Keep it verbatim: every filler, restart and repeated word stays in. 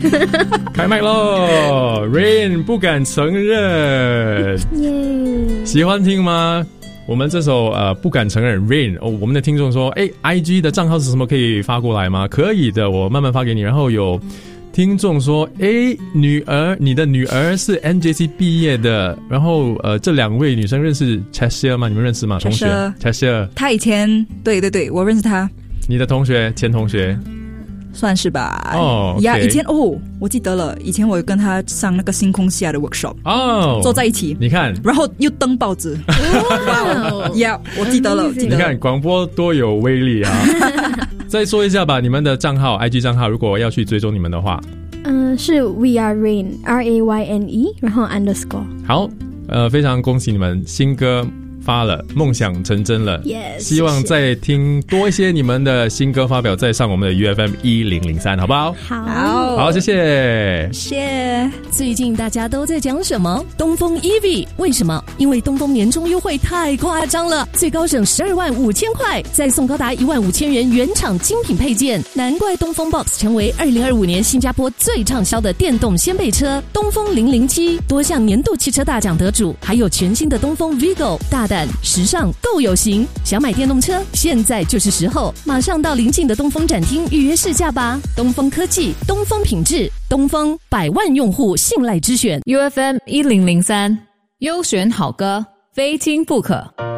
开麦咯 Rain 不敢承认耶、yeah. 喜欢听吗？我们这首呃不敢承认 Rain、哦、我们的听众说诶 I G 的账号是什么，可以发过来吗？可以的，我慢慢发给你。然后有听众说诶女儿你的女儿是 N J C 毕业的，然后呃这两位女生认识 Cheshire 吗？你们认识吗？同学 Cheshire 她以前对对对我认识她。 你的同学前同学算是吧。 哦呀、okay. 以前哦我记得了，以前我有跟他上那个星空下的 workshop 哦， 坐在一起， 你看， 然后又登报纸哇呀我记得了记得了， 你看广播多有威力啊再说一下吧，你们的账号 I G 账号如果要去追踪你们的话， 嗯、呃，是 We Are Rain R A Y N E 然后 underscore。 好，呃，非常恭喜你们新歌发了，梦想成真了、 yes, 希望再听多一些你们的新歌发表，再上我们的 U F M 一零零三，好不好？ 好， 好，谢谢谢。 最近大家都在讲什么？东风 E V， 为什么？因为东风年终优惠太夸张了，最高省十二万五千块，再送高达一万五千元原厂精品配件，难怪东风 Box 成为二零二五年新加坡最畅销的电动掀背车。东风零零七多项年度汽车大奖得主，还有全新的东风 Vigo， 大胆时尚够有型，想买电动车现在就是时候，马上到邻近的东风展厅预约试驾吧。东风科技，东风品质，东风百万用户信赖之选。 U F M 一零零三优选好歌，非听不可。